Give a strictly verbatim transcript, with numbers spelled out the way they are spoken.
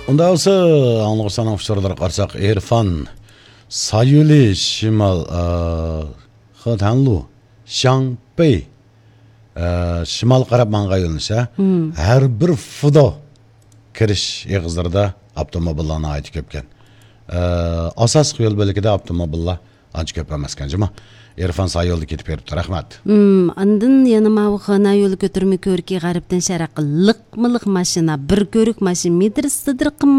Onda olsa anlığırsan ofşorlar qarsak Erfan Sayuli Şimal Xıtanlu Şangpey Şimal qarab manga yolunsa her bir fudo kiriş yığızlarda avtomobillarına ait köpken. Asas yol bölgede avtomobillar anç köp emaskan jima. Erfan Sayolda ketip beripti. Rahmat. Hmm, andın yanıma xana yolu götürme körki garipten şaraqı lık mılık maşina bir körük maşin metr sıdır